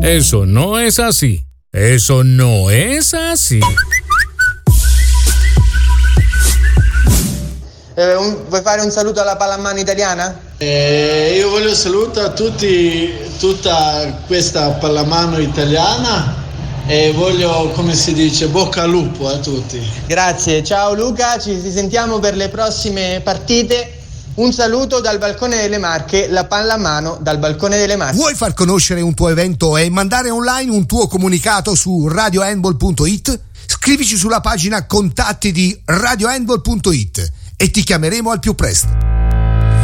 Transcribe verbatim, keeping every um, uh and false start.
Eso no es así. Eso no es así. Eh, un, vuoi fare un saluto alla pallamano italiana? Eh, io voglio salutare a tutti, tutta questa pallamano italiana e voglio, come si dice, bocca al lupo a tutti. Grazie, ciao Luca, ci sentiamo per le prossime partite. Un saluto dal balcone delle Marche, la pallamano dal balcone delle Marche. Vuoi far conoscere un tuo evento e mandare online un tuo comunicato su radio handball punto it? Scrivici sulla pagina contatti di radio handball punto it e ti chiameremo al più presto.